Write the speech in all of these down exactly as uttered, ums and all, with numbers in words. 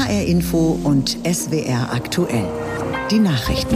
H R Info und S W R aktuell. Die Nachrichten.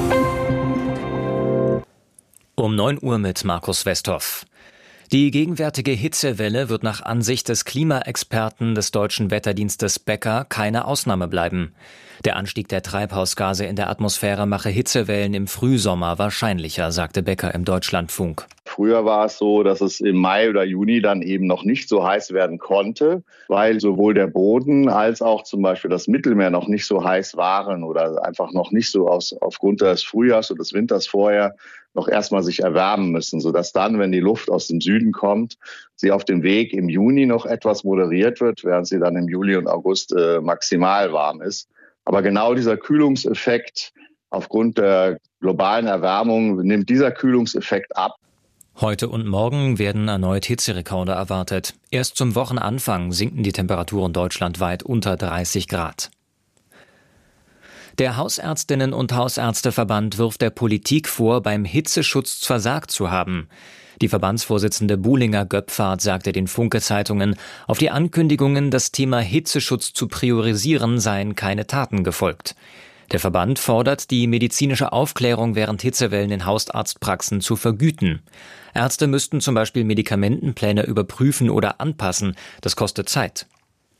Um neun Uhr mit Markus Westhoff. Die gegenwärtige Hitzewelle wird nach Ansicht des Klimaexperten des deutschen Wetterdienstes Becker keine Ausnahme bleiben. Der Anstieg der Treibhausgase in der Atmosphäre mache Hitzewellen im Frühsommer wahrscheinlicher, sagte Becker im Deutschlandfunk. Früher war es so, dass es im Mai oder Juni dann eben noch nicht so heiß werden konnte, weil sowohl der Boden als auch zum Beispiel das Mittelmeer noch nicht so heiß waren oder einfach noch nicht so aus, aufgrund des Frühjahrs oder des Winters vorher noch erstmal sich erwärmen müssen, sodass dann, wenn die Luft aus dem Süden kommt, sie auf dem Weg im Juni noch etwas moderiert wird, während sie dann im Juli und August äh, maximal warm ist. Aber genau dieser Kühlungseffekt aufgrund der globalen Erwärmung nimmt dieser Kühlungseffekt ab. Heute und morgen werden erneut Hitzerekorde erwartet. Erst zum Wochenanfang sinken die Temperaturen deutschlandweit unter dreißig Grad. Der Hausärztinnen- und Hausärzteverband wirft der Politik vor, beim Hitzeschutz versagt zu haben. Die Verbandsvorsitzende Buhlinger Göpfert sagte den Funke-Zeitungen, auf die Ankündigungen, das Thema Hitzeschutz zu priorisieren, seien keine Taten gefolgt. Der Verband fordert, die medizinische Aufklärung während Hitzewellen in Hausarztpraxen zu vergüten. Ärzte müssten zum Beispiel Medikamentenpläne überprüfen oder anpassen. Das kostet Zeit.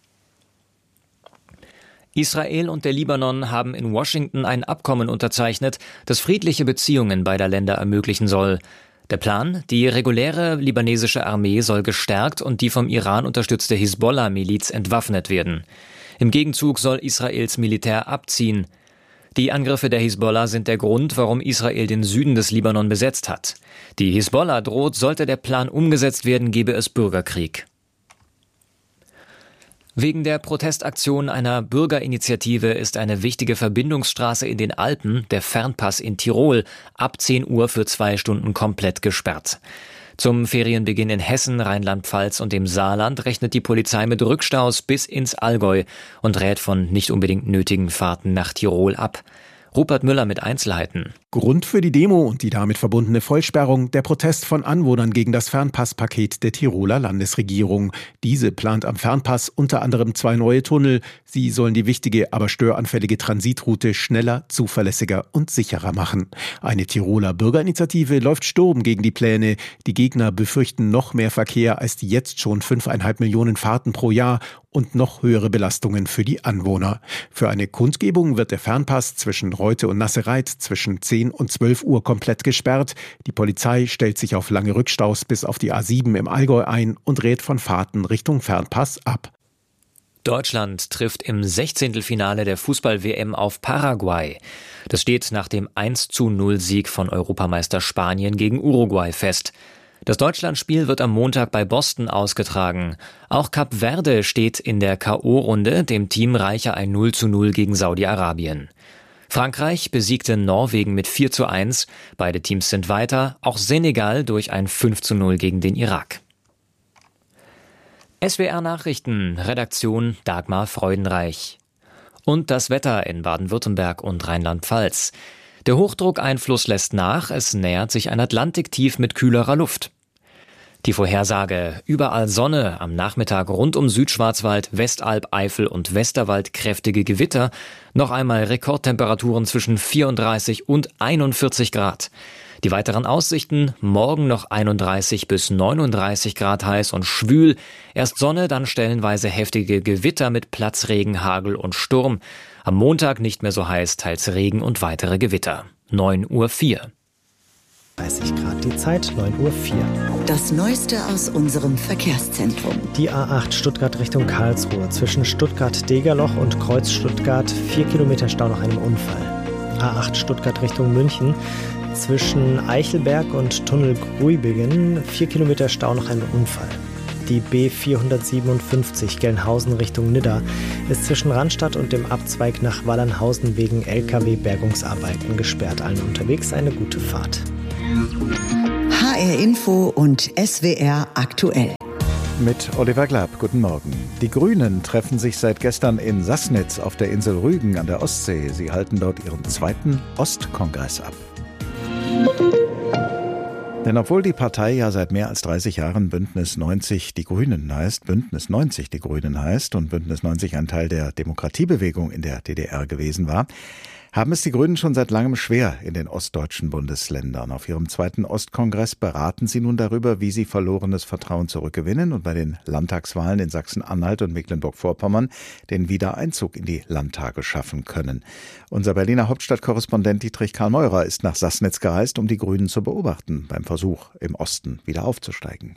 Israel und der Libanon haben in Washington ein Abkommen unterzeichnet, das friedliche Beziehungen beider Länder ermöglichen soll. Der Plan: Die reguläre libanesische Armee soll gestärkt und die vom Iran unterstützte Hisbollah-Miliz entwaffnet werden. Im Gegenzug soll Israels Militär abziehen. Die Angriffe der Hisbollah sind der Grund, warum Israel den Süden des Libanon besetzt hat. Die Hisbollah droht, sollte der Plan umgesetzt werden, gebe es Bürgerkrieg. Wegen der Protestaktion einer Bürgerinitiative ist eine wichtige Verbindungsstraße in den Alpen, der Fernpass in Tirol, ab zehn Uhr für zwei Stunden komplett gesperrt. Zum Ferienbeginn in Hessen, Rheinland-Pfalz und dem Saarland rechnet die Polizei mit Rückstaus bis ins Allgäu und rät von nicht unbedingt nötigen Fahrten nach Tirol ab. Rupert Müller mit Einzelheiten. Grund für die Demo und die damit verbundene Vollsperrung der Protest von Anwohnern gegen das Fernpasspaket der Tiroler Landesregierung. Diese plant am Fernpass unter anderem zwei neue Tunnel. Sie sollen die wichtige, aber störanfällige Transitroute schneller, zuverlässiger und sicherer machen. Eine Tiroler Bürgerinitiative läuft Sturm gegen die Pläne. Die Gegner befürchten noch mehr Verkehr als die jetzt schon fünfeinhalb Millionen Fahrten pro Jahr und noch höhere Belastungen für die Anwohner. Für eine Kundgebung wird der Fernpass zwischen Reute und Nassereit zwischen zehn und zwölf Uhr komplett gesperrt. Die Polizei stellt sich auf lange Rückstaus bis auf die A sieben im Allgäu ein und rät von Fahrten Richtung Fernpass ab. Deutschland trifft im Sechzehntelfinale der Fußball-W M auf Paraguay. Das steht nach dem eins zu null Sieg von Europameister Spanien gegen Uruguay fest. Das Deutschlandspiel wird am Montag bei Boston ausgetragen. Auch Kap Verde steht in der K O-Runde. Dem Team reiche ein null zu null gegen Saudi-Arabien. Frankreich besiegte Norwegen mit vier zu eins. Beide Teams sind weiter. Auch Senegal durch ein fünf zu null gegen den Irak. S W R Nachrichten, Redaktion Dagmar Freudenreich. Und das Wetter in Baden-Württemberg und Rheinland-Pfalz. Der Hochdruckeinfluss lässt nach, es nähert sich ein Atlantiktief mit kühlerer Luft. Die Vorhersage: Überall Sonne, am Nachmittag rund um Südschwarzwald, Westalb, Eifel und Westerwald kräftige Gewitter. Noch einmal Rekordtemperaturen zwischen vierunddreißig und einundvierzig Grad. Die weiteren Aussichten: morgen noch einunddreißig bis neununddreißig Grad heiß und schwül. Erst Sonne, dann stellenweise heftige Gewitter mit Platzregen, Hagel und Sturm. Am Montag nicht mehr so heiß, teils Regen und weitere Gewitter. neun Uhr vier. dreißig Grad die Zeit, neun Uhr vier. Das Neueste aus unserem Verkehrszentrum. Die A acht Stuttgart Richtung Karlsruhe. Zwischen Stuttgart-Degerloch und Kreuz Stuttgart vier Kilometer Stau nach einem Unfall. A acht Stuttgart Richtung München. Zwischen Eichelberg und Tunnel Gruibingen vier Kilometer Stau nach einem Unfall. Die B vierhundertsiebenundfünfzig Gelnhausen Richtung Nidda ist zwischen Randstadt und dem Abzweig nach Wallernhausen wegen L K W-Bergungsarbeiten gesperrt. Allen unterwegs eine gute Fahrt. H R Info und S W R aktuell. Mit Oliver Glab, guten Morgen. Die Grünen treffen sich seit gestern in Sassnitz auf der Insel Rügen an der Ostsee. Sie halten dort ihren zweiten Ostkongress ab. Denn obwohl die Partei ja seit mehr als dreißig Jahren Bündnis neunzig Die Grünen heißt, Bündnis neunzig Die Grünen heißt und Bündnis neunzig ein Teil der Demokratiebewegung in der D D R gewesen war, haben es die Grünen schon seit langem schwer in den ostdeutschen Bundesländern. Auf ihrem zweiten Ostkongress beraten sie nun darüber, wie sie verlorenes Vertrauen zurückgewinnen und bei den Landtagswahlen in Sachsen-Anhalt und Mecklenburg-Vorpommern den Wiedereinzug in die Landtage schaffen können. Unser Berliner Hauptstadtkorrespondent Dietrich Karl Meurer ist nach Sassnitz gereist, um die Grünen zu beobachten beim Versuch, im Osten wieder aufzusteigen.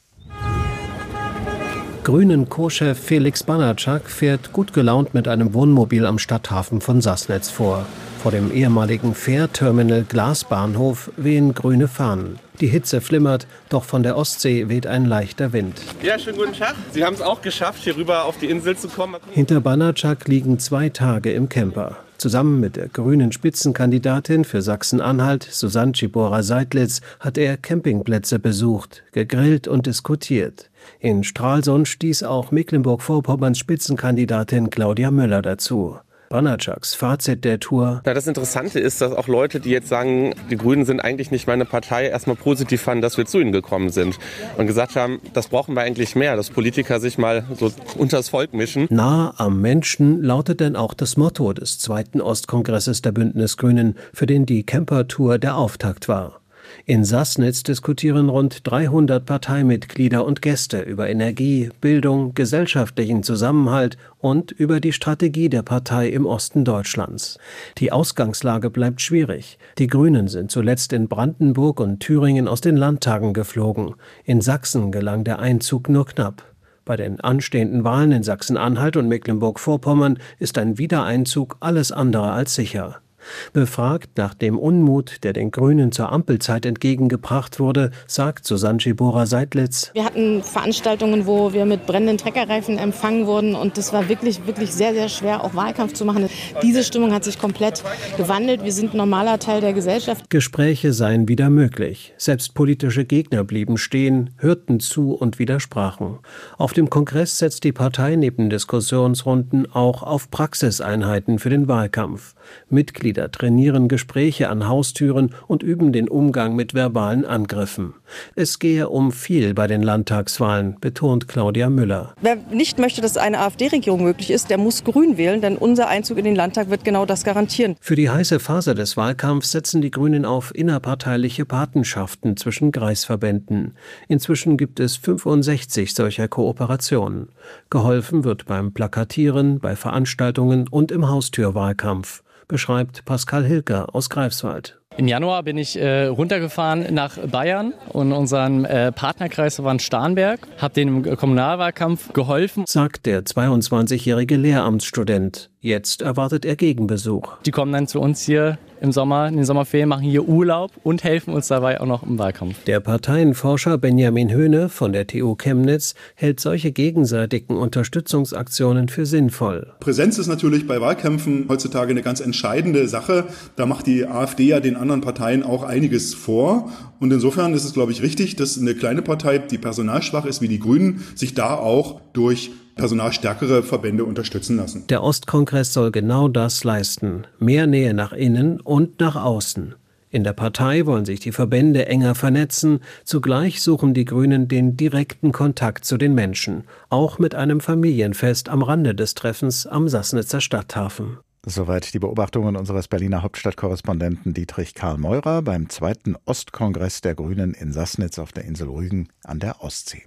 Grünen-Co-Chef Felix Banatschak fährt gut gelaunt mit einem Wohnmobil am Stadthafen von Sassnitz vor. Vor dem ehemaligen Fährterminal Glasbahnhof wehen grüne Fahnen. Die Hitze flimmert, doch von der Ostsee weht ein leichter Wind. Ja, schönen guten Tag. Sie haben es auch geschafft, hier rüber auf die Insel zu kommen. Hinter Banatschak liegen zwei Tage im Camper. Zusammen mit der grünen Spitzenkandidatin für Sachsen-Anhalt, Susanne Czibora-Seidlitz, hat er Campingplätze besucht, gegrillt und diskutiert. In Stralsund stieß auch Mecklenburg-Vorpommerns Spitzenkandidatin Claudia Möller dazu. Banatschaks Fazit der Tour: Na, das Interessante ist, dass auch Leute, die jetzt sagen, die Grünen sind eigentlich nicht meine Partei, erstmal positiv fanden, dass wir zu ihnen gekommen sind und gesagt haben, das brauchen wir eigentlich mehr, dass Politiker sich mal so unters Volk mischen. Nah am Menschen lautet denn auch das Motto des zweiten Ostkongresses der Bündnisgrünen, für den die Camper-Tour der Auftakt war. In Sassnitz diskutieren rund dreihundert Parteimitglieder und Gäste über Energie, Bildung, gesellschaftlichen Zusammenhalt und über die Strategie der Partei im Osten Deutschlands. Die Ausgangslage bleibt schwierig. Die Grünen sind zuletzt in Brandenburg und Thüringen aus den Landtagen geflogen. In Sachsen gelang der Einzug nur knapp. Bei den anstehenden Wahlen in Sachsen-Anhalt und Mecklenburg-Vorpommern ist ein Wiedereinzug alles andere als sicher. Befragt nach dem Unmut, der den Grünen zur Ampelzeit entgegengebracht wurde, sagt Susanne Czibora-Seidlitz: Wir hatten Veranstaltungen, wo wir mit brennenden Treckerreifen empfangen wurden und das war wirklich, wirklich sehr, sehr schwer, auch Wahlkampf zu machen. Diese Stimmung hat sich komplett gewandelt. Wir sind ein normaler Teil der Gesellschaft. Gespräche seien wieder möglich. Selbst politische Gegner blieben stehen, hörten zu und widersprachen. Auf dem Kongress setzt die Partei neben Diskussionsrunden auch auf Praxiseinheiten für den Wahlkampf. Mitglieder trainieren Gespräche an Haustüren und üben den Umgang mit verbalen Angriffen. Es gehe um viel bei den Landtagswahlen, betont Claudia Müller. Wer nicht möchte, dass eine AfD-Regierung möglich ist, der muss Grün wählen, denn unser Einzug in den Landtag wird genau das garantieren. Für die heiße Phase des Wahlkampfs setzen die Grünen auf innerparteiliche Patenschaften zwischen Kreisverbänden. Inzwischen gibt es fünfundsechzig solcher Kooperationen. Geholfen wird beim Plakatieren, bei Veranstaltungen und im Haustürwahlkampf, beschreibt Pascal Hilker aus Greifswald. Im Januar bin ich äh, runtergefahren nach Bayern und unseren äh, Partnerkreis war in Starnberg, habe denen im Kommunalwahlkampf geholfen, sagt der zweiundzwanzigjährige Lehramtsstudent. Jetzt erwartet er Gegenbesuch. Die kommen dann zu uns hier im Sommer, in den Sommerferien, machen hier Urlaub und helfen uns dabei auch noch im Wahlkampf. Der Parteienforscher Benjamin Höhne von der T U Chemnitz hält solche gegenseitigen Unterstützungsaktionen für sinnvoll. Präsenz ist natürlich bei Wahlkämpfen heutzutage eine ganz entscheidende Sache. Da macht die AfD ja den anderen Parteien auch einiges vor. Und insofern ist es, glaube ich, richtig, dass eine kleine Partei, die personalschwach ist wie die Grünen, sich da auch durch personalstärkere Verbände unterstützen lassen. Der Ostkongress soll genau das leisten. Mehr Nähe nach innen und nach außen. In der Partei wollen sich die Verbände enger vernetzen. Zugleich suchen die Grünen den direkten Kontakt zu den Menschen. Auch mit einem Familienfest am Rande des Treffens am Sassnitzer Stadthafen. Soweit die Beobachtungen unseres Berliner Hauptstadtkorrespondenten Dietrich Karl Meurer beim zweiten Ostkongress der Grünen in Sassnitz auf der Insel Rügen an der Ostsee.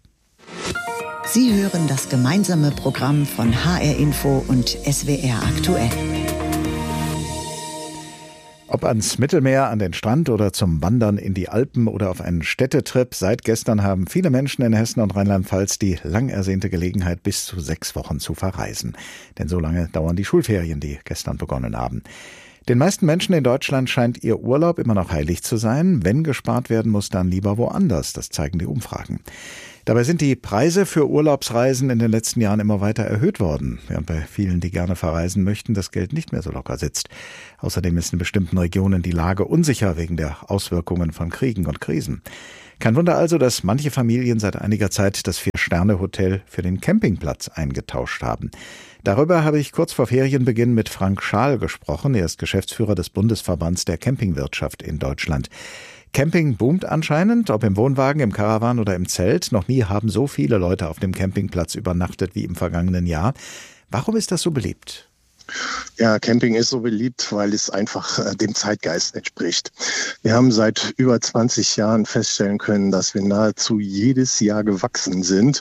Sie hören das gemeinsame Programm von H R Info und S W R aktuell. Ob ans Mittelmeer, an den Strand oder zum Wandern in die Alpen oder auf einen Städtetrip, seit gestern haben viele Menschen in Hessen und Rheinland-Pfalz die lang ersehnte Gelegenheit, bis zu sechs Wochen zu verreisen. Denn so lange dauern die Schulferien, die gestern begonnen haben. Den meisten Menschen in Deutschland scheint ihr Urlaub immer noch heilig zu sein. Wenn gespart werden muss, dann lieber woanders. Das zeigen die Umfragen. Dabei sind die Preise für Urlaubsreisen in den letzten Jahren immer weiter erhöht worden, während bei vielen, die gerne verreisen möchten, das Geld nicht mehr so locker sitzt. Außerdem ist in bestimmten Regionen die Lage unsicher wegen der Auswirkungen von Kriegen und Krisen. Kein Wunder also, dass manche Familien seit einiger Zeit das Vier-Sterne-Hotel für den Campingplatz eingetauscht haben. Darüber habe ich kurz vor Ferienbeginn mit Frank Schaal gesprochen. Er ist Geschäftsführer des Bundesverbands der Campingwirtschaft in Deutschland. Camping boomt anscheinend, ob im Wohnwagen, im Caravan oder im Zelt. Noch nie haben so viele Leute auf dem Campingplatz übernachtet wie im vergangenen Jahr. Warum ist das so beliebt? Ja, Camping ist so beliebt, weil es einfach äh, dem Zeitgeist entspricht. Wir haben seit über zwanzig Jahren feststellen können, dass wir nahezu jedes Jahr gewachsen sind.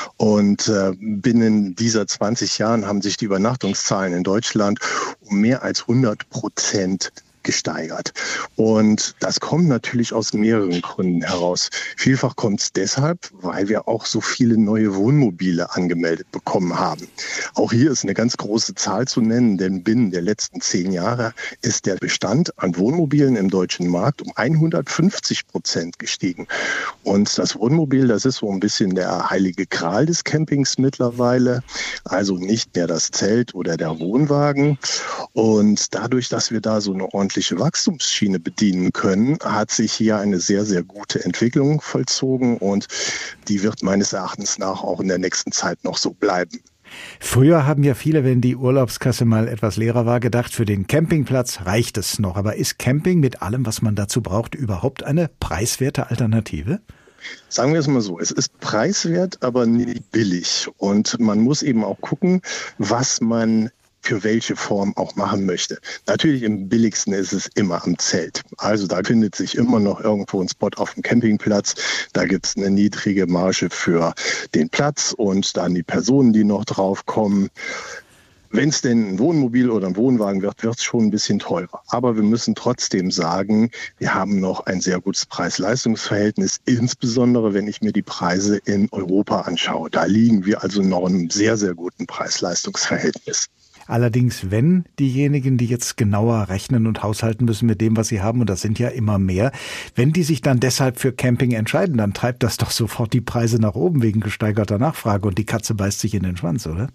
Und äh, binnen dieser zwanzig Jahren haben sich die Übernachtungszahlen in Deutschland um mehr als hundert Prozent gesteigert. Und das kommt natürlich aus mehreren Gründen heraus. Vielfach kommt es deshalb, weil wir auch so viele neue Wohnmobile angemeldet bekommen haben. Auch hier ist eine ganz große Zahl zu nennen, denn binnen der letzten zehn Jahre ist der Bestand an Wohnmobilen im deutschen Markt um hundertfünfzig Prozent gestiegen. Und das Wohnmobil, das ist so ein bisschen der heilige Gral des Campings mittlerweile. Also nicht mehr das Zelt oder der Wohnwagen. Und dadurch, dass wir da so eine ordentliche Wachstumsschiene bedienen können, hat sich hier eine sehr, sehr gute Entwicklung vollzogen und die wird meines Erachtens nach auch in der nächsten Zeit noch so bleiben. Früher haben ja viele, wenn die Urlaubskasse mal etwas leerer war, gedacht, für den Campingplatz reicht es noch. Aber ist Camping mit allem, was man dazu braucht, überhaupt eine preiswerte Alternative? Sagen wir es mal so, es ist preiswert, aber nicht billig. Und man muss eben auch gucken, was man für welche Form auch machen möchte. Natürlich am billigsten ist es immer am Zelt. Also da findet sich immer noch irgendwo ein Spot auf dem Campingplatz. Da gibt es eine niedrige Marge für den Platz und dann die Personen, die noch draufkommen. Wenn es denn ein Wohnmobil oder ein Wohnwagen wird, wird es schon ein bisschen teurer. Aber wir müssen trotzdem sagen, wir haben noch ein sehr gutes Preis-Leistungs-Verhältnis, insbesondere wenn ich mir die Preise in Europa anschaue. Da liegen wir also noch in einem sehr, sehr guten Preis-Leistungs-Verhältnis. Allerdings, wenn diejenigen, die jetzt genauer rechnen und haushalten müssen mit dem, was sie haben, und das sind ja immer mehr, wenn die sich dann deshalb für Camping entscheiden, dann treibt das doch sofort die Preise nach oben wegen gesteigerter Nachfrage und die Katze beißt sich in den Schwanz, oder?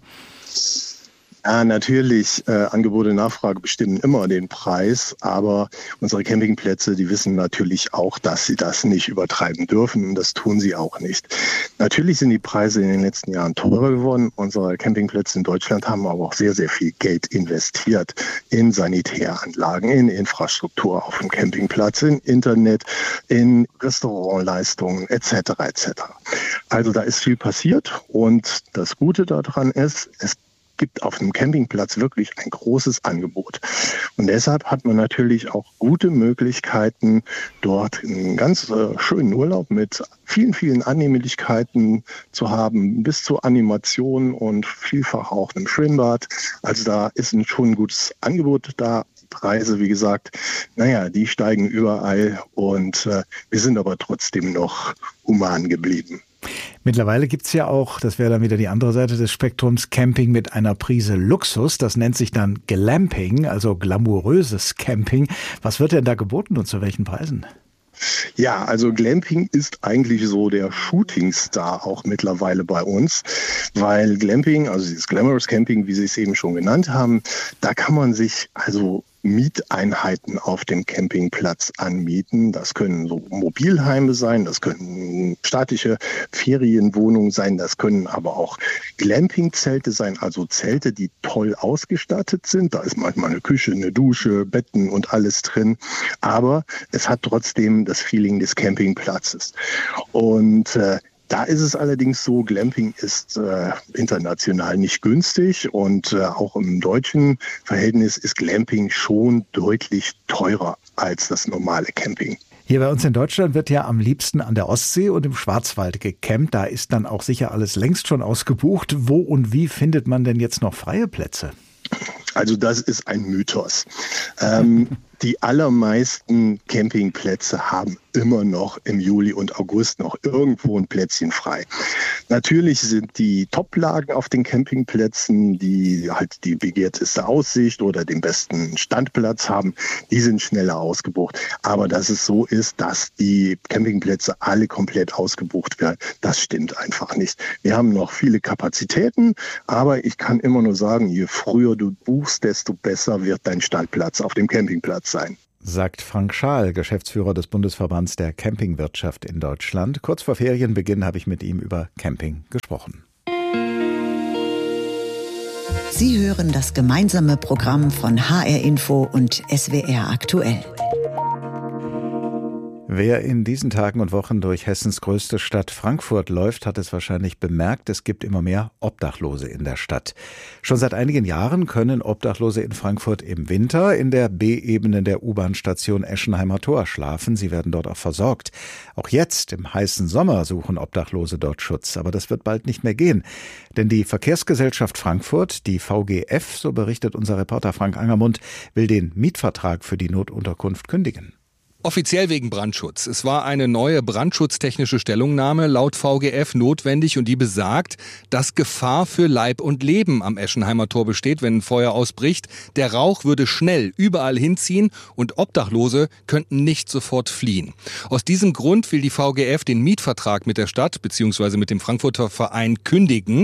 Ja, natürlich, äh, Angebot und Nachfrage bestimmen immer den Preis, aber unsere Campingplätze, die wissen natürlich auch, dass sie das nicht übertreiben dürfen und das tun sie auch nicht. Natürlich sind die Preise in den letzten Jahren teurer geworden. Unsere Campingplätze in Deutschland haben aber auch sehr, sehr viel Geld investiert in Sanitäranlagen, in Infrastruktur auf dem Campingplatz, in Internet, in Restaurantleistungen et cetera et cetera. Also da ist viel passiert und das Gute daran ist, es gibt auf einem Campingplatz wirklich ein großes Angebot. Und deshalb hat man natürlich auch gute Möglichkeiten, dort einen ganz äh, schönen Urlaub mit vielen, vielen Annehmlichkeiten zu haben, bis zur Animation und vielfach auch einem Schwimmbad. Also da ist ein, schon ein gutes Angebot da. Die Preise, wie gesagt, naja, die steigen überall und äh, wir sind aber trotzdem noch human geblieben. Mittlerweile gibt's ja auch, das wäre dann wieder die andere Seite des Spektrums, Camping mit einer Prise Luxus. Das nennt sich dann Glamping, also glamouröses Camping. Was wird denn da geboten und zu welchen Preisen? Ja, also Glamping ist eigentlich so der Shootingstar auch mittlerweile bei uns, weil Glamping, also dieses Glamorous Camping, wie Sie es eben schon genannt haben, da kann man sich also Mieteinheiten auf dem Campingplatz anmieten. Das können so Mobilheime sein, das können staatliche Ferienwohnungen sein, das können aber auch Glampingzelte sein, also Zelte, die toll ausgestattet sind. Da ist manchmal eine Küche, eine Dusche, Betten und alles drin. Aber es hat trotzdem das Feeling des Campingplatzes. Und äh, Da ist es allerdings so, Glamping ist äh, international nicht günstig und äh, auch im deutschen Verhältnis ist Glamping schon deutlich teurer als das normale Camping. Hier bei uns in Deutschland wird ja am liebsten an der Ostsee und im Schwarzwald gecampt. Da ist dann auch sicher alles längst schon ausgebucht. Wo und wie findet man denn jetzt noch freie Plätze? Also das ist ein Mythos. Ähm, die allermeisten Campingplätze haben immer noch im Juli und August noch irgendwo ein Plätzchen frei. Natürlich sind die Toplagen auf den Campingplätzen, die halt die begehrteste Aussicht oder den besten Standplatz haben, die sind schneller ausgebucht. Aber dass es so ist, dass die Campingplätze alle komplett ausgebucht werden, das stimmt einfach nicht. Wir haben noch viele Kapazitäten, aber ich kann immer nur sagen, je früher du buchst, desto besser wird dein Standplatz auf dem Campingplatz sein. Sagt Frank Schaal, Geschäftsführer des Bundesverbands der Campingwirtschaft in Deutschland. Kurz vor Ferienbeginn habe ich mit ihm über Camping gesprochen. Sie hören das gemeinsame Programm von H R Info und S W R aktuell. Wer in diesen Tagen und Wochen durch Hessens größte Stadt Frankfurt läuft, hat es wahrscheinlich bemerkt, es gibt immer mehr Obdachlose in der Stadt. Schon seit einigen Jahren können Obdachlose in Frankfurt im Winter in der B-Ebene der U-Bahn-Station Eschenheimer Tor schlafen. Sie werden dort auch versorgt. Auch jetzt im heißen Sommer suchen Obdachlose dort Schutz. Aber das wird bald nicht mehr gehen. Denn die Verkehrsgesellschaft Frankfurt, die V G F, so berichtet unser Reporter Frank Angermund, will den Mietvertrag für die Notunterkunft kündigen. Offiziell wegen Brandschutz. Es war eine neue brandschutztechnische Stellungnahme laut V G F notwendig und die besagt, dass Gefahr für Leib und Leben am Eschenheimer Tor besteht, wenn ein Feuer ausbricht. Der Rauch würde schnell überall hinziehen und Obdachlose könnten nicht sofort fliehen. Aus diesem Grund will die V G F den Mietvertrag mit der Stadt bzw. mit dem Frankfurter Verein kündigen.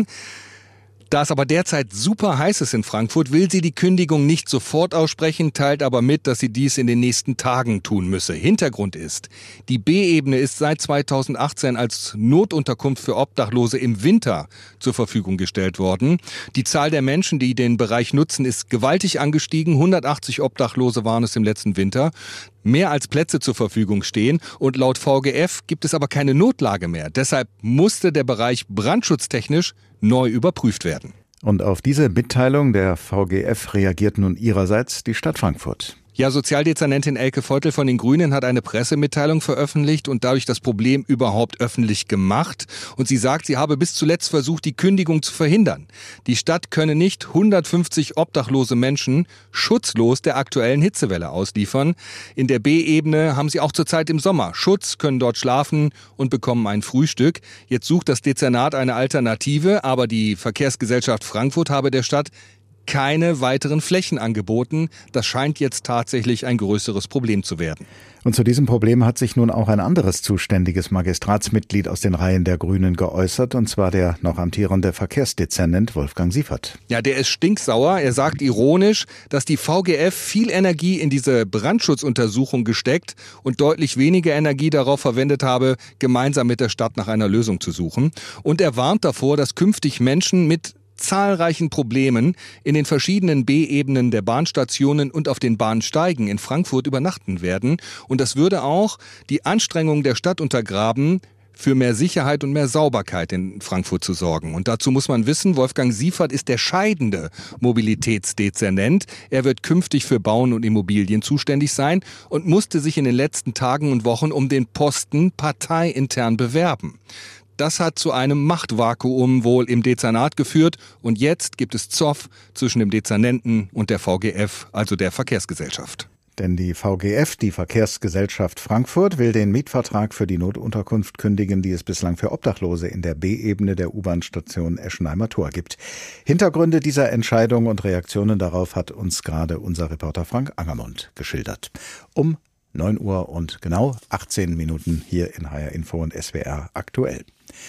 Da es aber derzeit super heiß ist in Frankfurt, will sie die Kündigung nicht sofort aussprechen, teilt aber mit, dass sie dies in den nächsten Tagen tun müsse. Hintergrund ist, die B-Ebene ist seit zweitausendachtzehn als Notunterkunft für Obdachlose im Winter zur Verfügung gestellt worden. Die Zahl der Menschen, die den Bereich nutzen, ist gewaltig angestiegen. hundertachtzig Obdachlose waren es im letzten Winter. Mehr als Plätze zur Verfügung stehen und laut V G F gibt es aber keine Notlage mehr. Deshalb musste der Bereich brandschutztechnisch neu überprüft werden. Und auf diese Mitteilung der V G F reagiert nun ihrerseits die Stadt Frankfurt. Ja, Sozialdezernentin Elke Veutel von den Grünen hat eine Pressemitteilung veröffentlicht und dadurch das Problem überhaupt öffentlich gemacht. Und sie sagt, sie habe bis zuletzt versucht, die Kündigung zu verhindern. Die Stadt könne nicht hundertfünfzig obdachlose Menschen schutzlos der aktuellen Hitzewelle ausliefern. In der B-Ebene haben sie auch zurzeit im Sommer Schutz, können dort schlafen und bekommen ein Frühstück. Jetzt sucht das Dezernat eine Alternative, aber die Verkehrsgesellschaft Frankfurt habe der Stadt keine weiteren Flächen angeboten. Das scheint jetzt tatsächlich ein größeres Problem zu werden. Und zu diesem Problem hat sich nun auch ein anderes zuständiges Magistratsmitglied aus den Reihen der Grünen geäußert, und zwar der noch amtierende Verkehrsdezernent Wolfgang Siefert. Ja, der ist stinksauer. Er sagt ironisch, dass die V G F viel Energie in diese Brandschutzuntersuchung gesteckt und deutlich weniger Energie darauf verwendet habe, gemeinsam mit der Stadt nach einer Lösung zu suchen. Und er warnt davor, dass künftig Menschen mit zahlreichen Problemen in den verschiedenen B-Ebenen der Bahnstationen und auf den Bahnsteigen in Frankfurt übernachten werden. Und das würde auch die Anstrengungen der Stadt untergraben, für mehr Sicherheit und mehr Sauberkeit in Frankfurt zu sorgen. Und dazu muss man wissen, Wolfgang Siefert ist der scheidende Mobilitätsdezernent. Er wird künftig für Bauen und Immobilien zuständig sein und musste sich in den letzten Tagen und Wochen um den Posten parteiintern bewerben. Das hat zu einem Machtvakuum wohl im Dezernat geführt und jetzt gibt es Zoff zwischen dem Dezernenten und der V G F, also der Verkehrsgesellschaft. Denn die V G F, die Verkehrsgesellschaft Frankfurt, will den Mietvertrag für die Notunterkunft kündigen, die es bislang für Obdachlose in der B-Ebene der U-Bahn-Station Eschenheimer Tor gibt. Hintergründe dieser Entscheidung und Reaktionen darauf hat uns gerade unser Reporter Frank Angermund geschildert. Um neun Uhr und genau achtzehn Minuten hier in H R Info und S W R aktuell.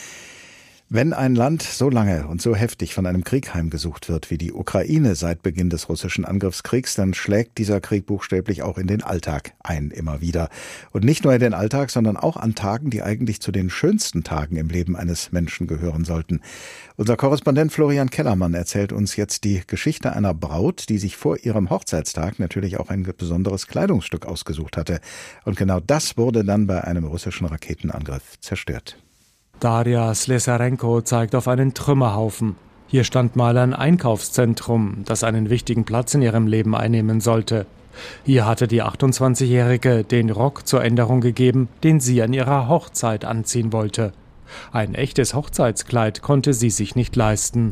Wenn ein Land so lange und so heftig von einem Krieg heimgesucht wird wie die Ukraine seit Beginn des russischen Angriffskriegs, dann schlägt dieser Krieg buchstäblich auch in den Alltag ein, immer wieder. Und nicht nur in den Alltag, sondern auch an Tagen, die eigentlich zu den schönsten Tagen im Leben eines Menschen gehören sollten. Unser Korrespondent Florian Kellermann erzählt uns jetzt die Geschichte einer Braut, die sich vor ihrem Hochzeitstag natürlich auch ein besonderes Kleidungsstück ausgesucht hatte. Und genau das wurde dann bei einem russischen Raketenangriff zerstört. Daria Slesarenko zeigt auf einen Trümmerhaufen. Hier stand mal ein Einkaufszentrum, das einen wichtigen Platz in ihrem Leben einnehmen sollte. Hier hatte die achtundzwanzigjährige den Rock zur Änderung gegeben, den sie an ihrer Hochzeit anziehen wollte. Ein echtes Hochzeitskleid konnte sie sich nicht leisten.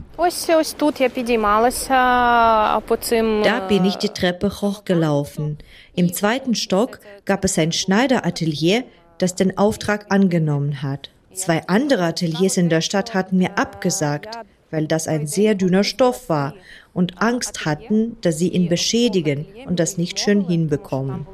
Da bin ich die Treppe hochgelaufen. Im zweiten Stock gab es ein Schneideratelier, das den Auftrag angenommen hat. Zwei andere Ateliers in der Stadt hatten mir abgesagt, weil das ein sehr dünner Stoff war und Angst hatten, dass sie ihn beschädigen und das nicht schön hinbekommen.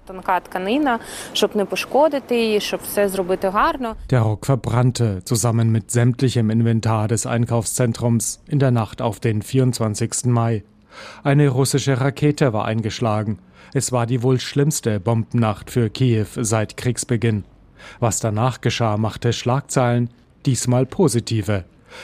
Der Rock verbrannte zusammen mit sämtlichem Inventar des Einkaufszentrums in der Nacht auf den vierundzwanzigsten Mai. Eine russische Rakete war eingeschlagen. Es war die wohl schlimmste Bombennacht für Kiew seit Kriegsbeginn. Was danach geschah, machte Schlagzeilen, diesmal positive.